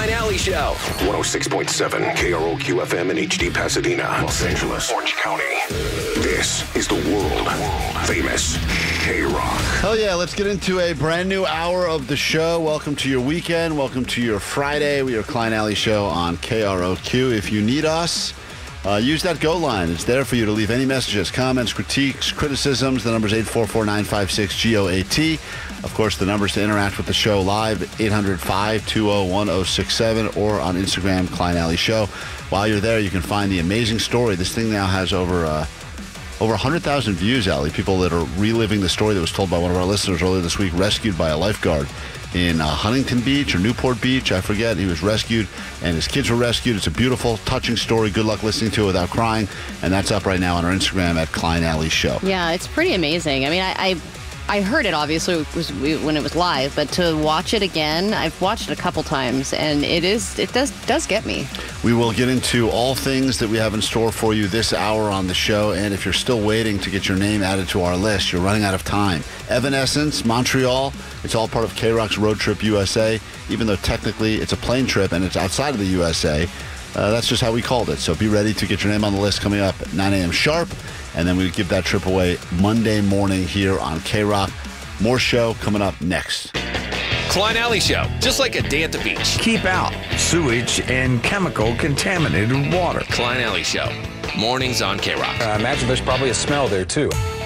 Klein Alley Show. 106.7 KROQ FM in HD Pasadena, Los Angeles, Orange County. This is the world famous K-Rock. Hell yeah, let's get into a brand new hour of the show. Welcome to your weekend. Welcome to your Friday. We are Klein Alley Show on KROQ. If you need us, use that Go line. It's there for you to leave any messages, comments, critiques, criticisms. The number is 844-956-GOAT. Of course, the numbers to interact with the show live, 800-520-1067, or on Instagram, Klein Alley Show. While you're there, you can find the amazing story. This thing now has over 100,000 views, Allie. People that are reliving the story that was told by one of our listeners earlier this week, rescued by a lifeguard in Huntington Beach or Newport Beach. I forget. He was rescued, and his kids were rescued. It's a beautiful, touching story. Good luck listening to it without crying. And that's up right now on our Instagram at Klein Alley Show. Yeah, it's pretty amazing. I mean, I heard it, obviously, when it was live, but to watch it again, I've watched it a couple times, and it does get me. We will get into all things that we have in store for you this hour on the show, and if you're still waiting to get your name added to our list, you're running out of time. Evanescence, Montreal, it's all part of K-Rock's Road Trip USA, even though technically it's a plane trip and it's outside of the USA. That's just how we called it, so be ready to get your name on the list coming up at 9 a.m. sharp. And then we give that trip away Monday morning here on K-Rock. More show coming up next. Klein Alley Show, just like a day at the beach. Keep out sewage and chemical contaminated water. Klein Alley Show, mornings on K-Rock. I imagine there's probably a smell there, too.